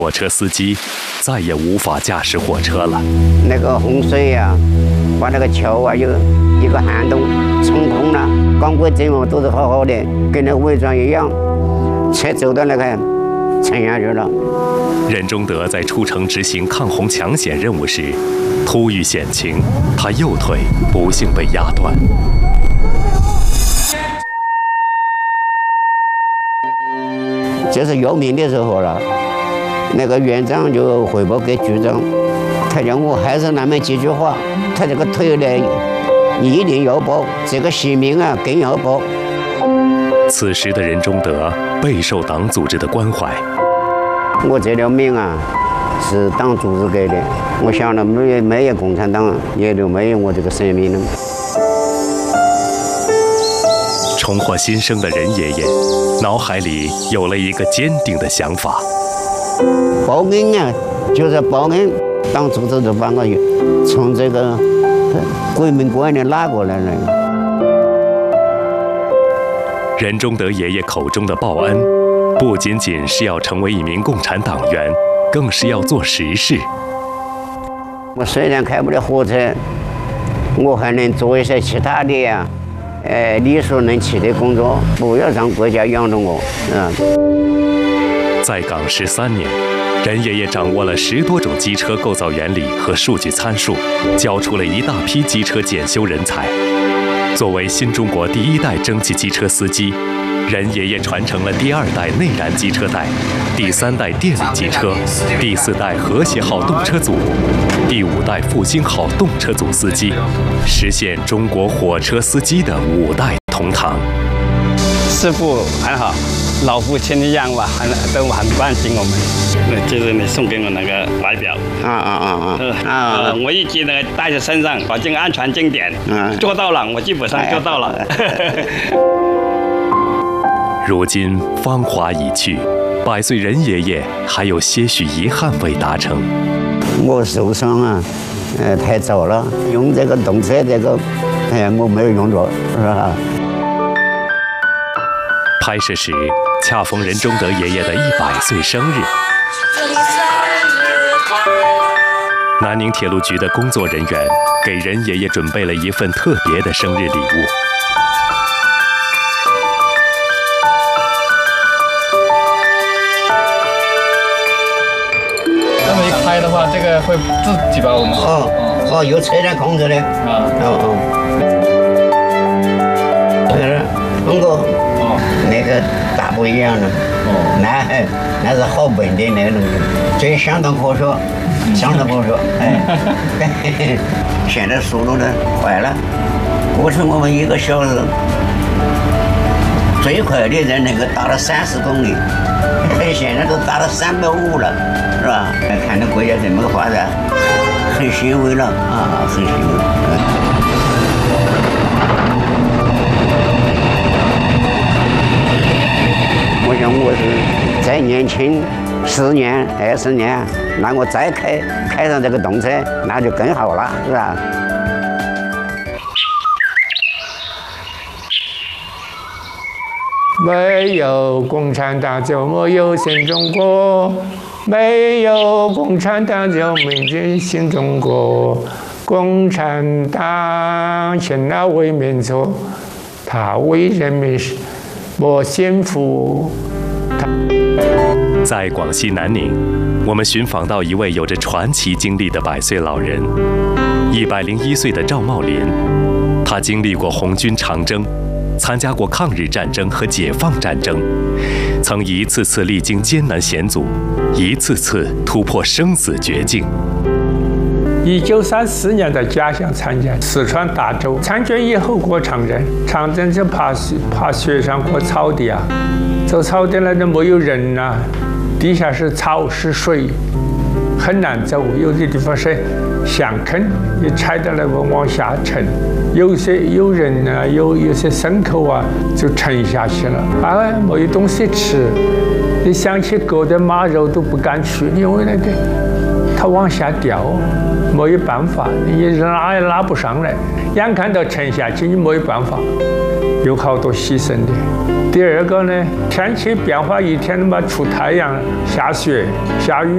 火车司机再也无法驾驶火车了。 那个洪水呀，把那个桥啊有一个涵洞冲空了，钢轨这么都是好好的，跟那伪装一样，车走到那个沉下去了。 任忠德在出城执行抗洪抢险任务时，突遇险情，他右腿不幸被压断。 就是要命的时候了，那个院长就汇报给局长，他叫我还是那么几句话，他这个腿呢一定要保，这个性命啊更要保。 此时的任忠德备受党组织的关怀。 我这条命啊是党组织给的，我想了没有共产党，也就没有我这个生命了。 重获新生的任爷爷脑海里有了一个坚定的想法： 报恩啊，就是报恩，党组织就把我从这个鬼门关里拉过来了。 任忠德爷爷口中的报恩，不仅仅是要成为一名共产党员，更是要做实事。 我虽然开不了火车，我还能做一些其他的呀。力所能及的工作，不要让国家养着我。 在岗13年，任爷爷掌握了10多种机车构造原理和数据参数，教出了一大批机车检修人才。作为新中国第1代蒸汽机车司机，任爷爷传承了第2代内燃机车代、第3代电力机车、第4代和谐号动车组、第5代复兴号动车组司机，实现中国火车司机的5代同堂。 师傅很好，老父亲一样吧，都很关心我们。就是你送给我那个怀表，我一直呢带在身上，保证安全经典。做到了，我基本上做到了。 如今芳华已去，100岁任爷爷还有些许遗憾未达成。 我受伤啊，太早了，用这个动车这个，我没有用着，是吧？ 拍摄时恰逢任忠德爷爷的100岁生日。南宁铁路局的工作人员给任爷爷准备了一份特别的生日礼物。 这么一拍的话，这个会自己把我们有车辆控制的通过那个大不一样的，那是好稳的那种，这相当可说，相当可说。现在速度呢快了，过去我们1个小时最快的人能够达到30公里，现在都达到350了，是吧？看到国家这么个发展，很欣慰了啊，很欣慰。我想我是再年轻10年、20年，那我再开上这个动车，那就更好了，是吧？ 没有共产党就没有新中国，没有共产党就没有新中国。共产党现在为民主，他为人民谋幸福。 在广西南宁，我们寻访到一位有着传奇经历的100岁老人，101岁的赵茂林。他经历过红军长征，参加过抗日战争和解放战争，曾一次次历经艰难险阻，一次次突破生死绝境。 1934年在家乡参加四川大洲，参军以后过长征，长征就爬雪上过草地啊，走草地那都没有人啊，地下是草是水，很难走，有的地方是陷坑，一踩到那个往下沉，有人啊，有些牲口啊就沉下去了，没有东西吃，你想起割的马肉都不敢去，因为那个它往下掉。没有办法，你拉也拉不上来，眼看到沉下去，你没有办法，有好多牺牲的。第二个呢，天气变化，一天他妈出太阳，下雪下雨。